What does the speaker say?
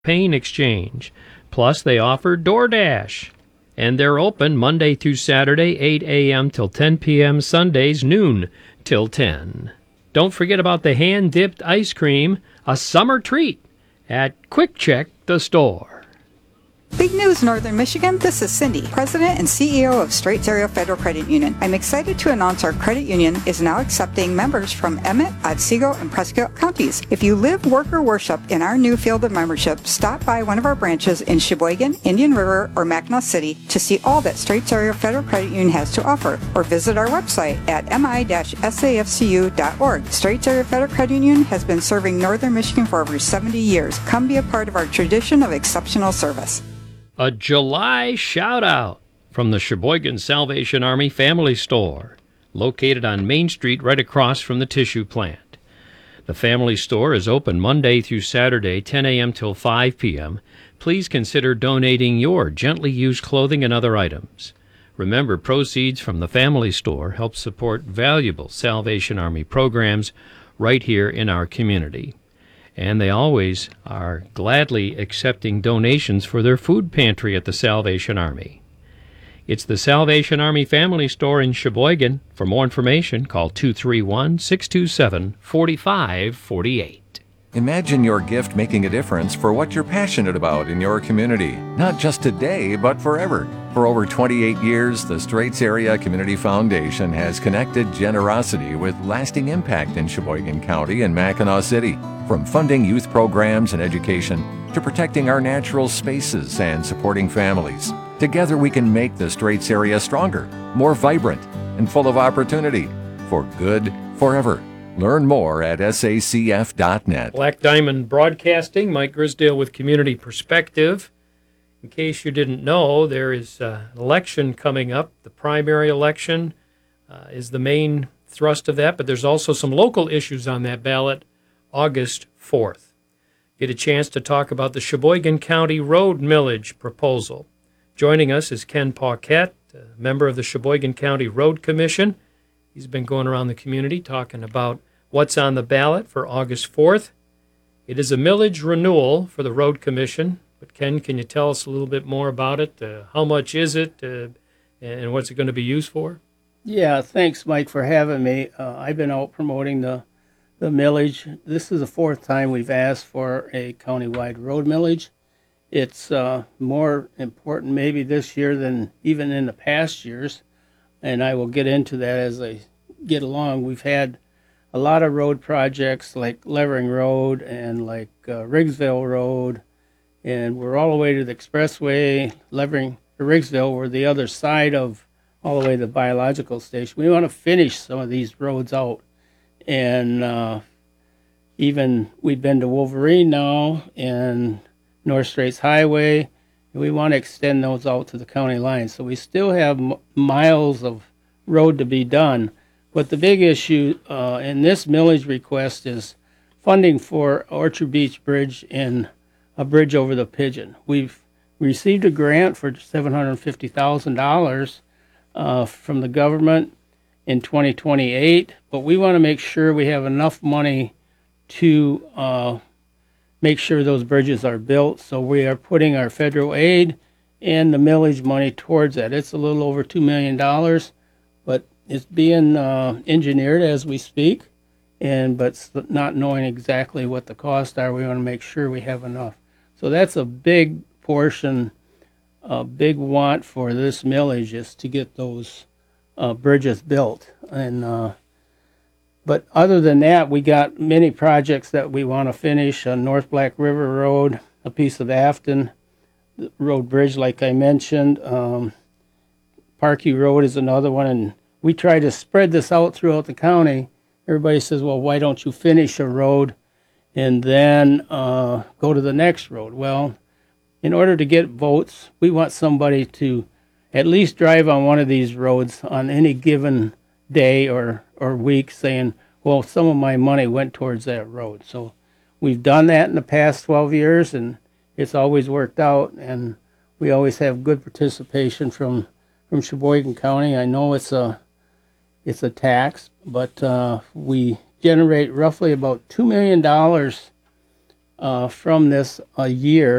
Paint Exchange. Plus, they offer DoorDash. And they're open Monday through Saturday, 8 a.m. till 10 p.m., Sundays, noon till 10. Don't forget about the hand-dipped ice cream, a summer treat, at Quick Check, the store. Big news, Northern Michigan. This is Cindy, President and CEO of Straits Area Federal Credit Union. I'm excited to announce our credit union is now accepting members from Emmett, Otsego, and Prescott counties. If you live, work, or worship in our new field of membership, stop by one of our branches in Sheboygan, Indian River, or Mackinac City to see all that Straits Area Federal Credit Union has to offer, or visit our website at mi-safcu.org. Straits Area Federal Credit Union has been serving Northern Michigan for over 70 years. Come be a part of our tradition of exceptional service. A July shout-out from the Sheboygan Salvation Army Family Store, located on Main Street right across from the tissue plant. The family store is open Monday through Saturday, 10 a.m. till 5 p.m. Please consider donating your gently used clothing and other items. Remember, proceeds from the family store help support valuable Salvation Army programs right here in our community. And they always are gladly accepting donations for their food pantry at the Salvation Army. It's the Salvation Army Family Store in Sheboygan. For more information, call 231-627-4548. Imagine your gift making a difference for what you're passionate about in your community, not just today, but forever. For over 28 years, the Straits Area Community Foundation has connected generosity with lasting impact in Sheboygan County and Mackinac City. From funding youth programs and education to protecting our natural spaces and supporting families, together we can make the Straits area stronger, more vibrant, and full of opportunity for good forever. Learn more at sacf.net. Black Diamond Broadcasting, Mike Grisdale with Community Perspective. In case you didn't know, there is an election coming up. The primary election is the main thrust of that, but there's also some local issues on that ballot August 4th. Get a chance to talk about the Sheboygan County Road Millage proposal. Joining us is Ken Paquette, a member of the Sheboygan County Road Commission. He's been going around the community talking about what's on the ballot for August 4th. It is a millage renewal for the Road Commission. But Ken, can you tell us a little bit more about it? How much is it, and what's it going to be used for? Yeah, thanks, Mike, for having me. I've been out promoting the millage. This is the fourth time we've asked for a countywide road millage. It's more important maybe this year than even in the past years, and I will get into that as I get along. We've had a lot of road projects like Levering Road and like Riggsville Road, and we're all the way to the expressway. Levering to Riggsville, we're the other side of all the way to the biological station. We want to finish some of these roads out. And even we've been to Wolverine now and North Straits Highway. And we want to extend those out to the county line. So we still have miles of road to be done. But the big issue in this millage request is funding for Orchard Beach Bridge and a bridge over the Pigeon. We've received a grant for $750,000 from the government in 2028, but we want to make sure we have enough money to make sure those bridges are built. So we are putting our federal aid and the millage money towards that. It's a little over $2 million, but it's being engineered as we speak, but not knowing exactly what the costs are, we want to make sure we have enough. So that's a big portion, a big want for this millage is to get those bridges built. And but other than that, we got many projects that we want to finish on North Black River Road, a piece of Afton Road Bridge, like I mentioned. Parkview Road is another one, and we try to spread this out throughout the county. Everybody says, well, why don't you finish a road and then go to the next road? Well, in order to get votes, we want somebody to at least drive on one of these roads on any given day or week saying, well, some of my money went towards that road. So we've done that in the past 12 years, and it's always worked out, and we always have good participation from Sheboygan County. I know it's a tax, but we generate roughly about $2 million from this a year.